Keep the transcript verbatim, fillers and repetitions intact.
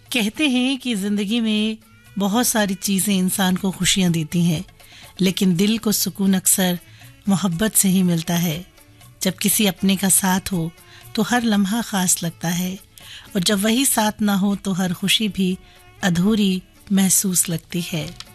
कहते हैं कि जिंदगी में बहुत सारी चीजें इंसान को खुशियां देती हैं, लेकिन दिल को सुकून अक्सर मोहब्बत से ही मिलता है। जब किसी अपने का साथ हो तो हर लम्हा खास लगता है, और जब वही साथ ना हो तो हर खुशी भी अधूरी महसूस लगती है।